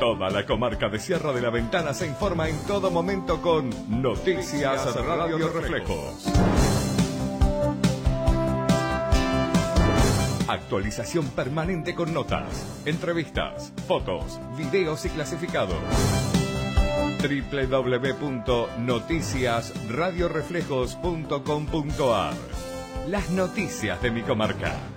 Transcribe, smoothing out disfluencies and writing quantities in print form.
Toda la comarca de Sierra de la Ventana se informa en todo momento con Noticias Radio Reflejos. Actualización permanente con notas, entrevistas, fotos, videos y clasificados. www.noticiasradioreflejos.com.ar. Las noticias de mi comarca.